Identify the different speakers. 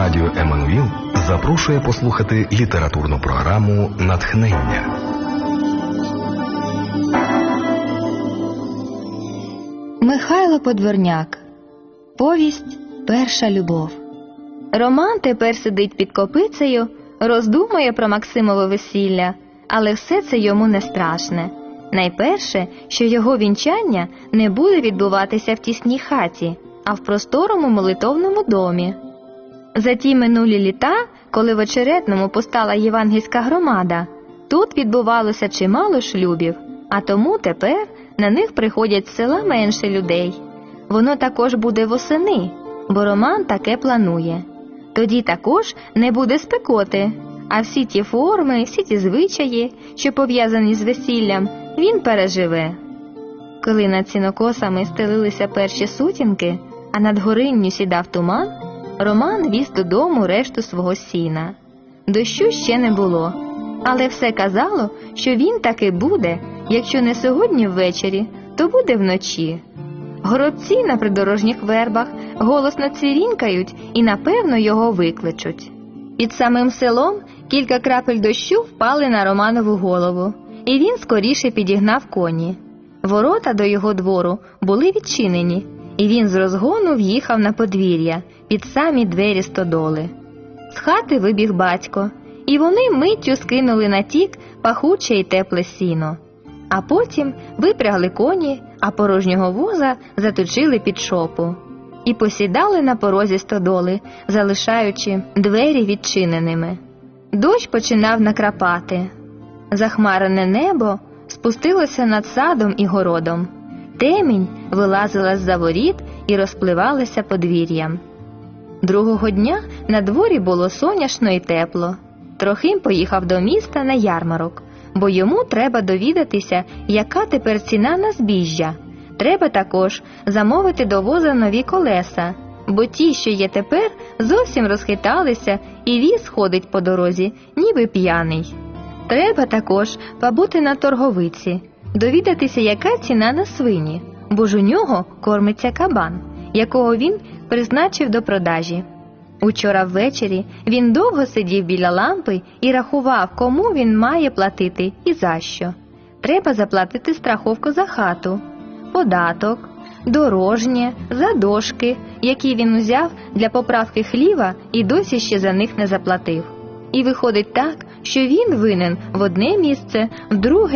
Speaker 1: Радіо Еммануїл запрошує послухати літературну програму «Натхнення».
Speaker 2: Михайло Подворняк. Повість «Перша любов». Роман тепер сидить під копицею, роздумує про Максимове весілля, але все це йому не страшне. Найперше, що його вінчання не буде відбуватися в тісній хаті, а в просторому молитовному домі. За ті минулі літа, коли в Очеретному постала євангельська громада, тут відбувалося чимало шлюбів, а тому тепер на них приходять з села менше людей. Воно також буде восени, бо Роман таке планує. Тоді також не буде спекоти, а всі ті форми, всі ті звичаї, що пов'язані з весіллям, він переживе. Коли над сінокосами стелилися перші сутінки, а над горинню сідав туман, Роман віз додому решту свого сіна. Дощу ще не було, але все казало, що він таки буде, якщо не сьогодні ввечері, то буде вночі. Горобці на придорожніх вербах голосно цвірінькають і, напевно, його викличуть. Під самим селом кілька крапель дощу впали на Романову голову, і він скоріше підігнав коні. Ворота до його двору були відчинені, і він з розгону в'їхав на подвір'я під самі двері стодоли. З хати вибіг батько, і вони миттю скинули на тік пахуче й тепле сіно. А потім випрягли коні, а порожнього воза заточили під шопу. І посідали на порозі стодоли, залишаючи двері відчиненими. Дощ починав накрапати. Захмарене небо спустилося над садом і городом. Темінь вилазила з-за воріт і розпливалася подвір'ям. Другого дня на дворі було соняшно і тепло. Трохим поїхав до міста на ярмарок, бо йому треба довідатися, яка тепер ціна на збіжжя. Треба також замовити до воза нові колеса, бо ті, що є тепер, зовсім розхиталися, і віз ходить по дорозі, ніби п'яний. Треба також побути на торговиці, довідатися, яка ціна на свині, бо ж у нього кормиться кабан, якого він призначив до продажі. Учора ввечері він довго сидів біля лампи і рахував, кому він має платити і за що. Треба заплатити страховку за хату, податок, дорожнє, за дошки, які він узяв для поправки хліва і досі ще за них не заплатив. І виходить так, що він винен в одне місце, в друге,